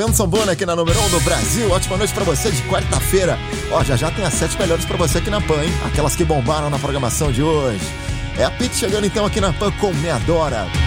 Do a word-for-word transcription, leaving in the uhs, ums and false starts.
Benção Bona aqui na número um do Brasil. Ótima noite pra você de quarta-feira. Ó, já já tem as sete melhores pra você aqui na Pan, hein? Aquelas que bombaram na programação de hoje. É a Pitty chegando então aqui na Pan com Me Adora.